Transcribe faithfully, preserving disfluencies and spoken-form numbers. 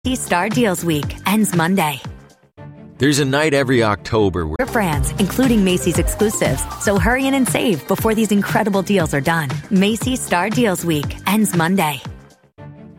Star Deals Week ends Monday. There's a night every October where Brands, including Macy's exclusives. So hurry in and save before these incredible deals are done. Macy's Star Deals Week ends Monday.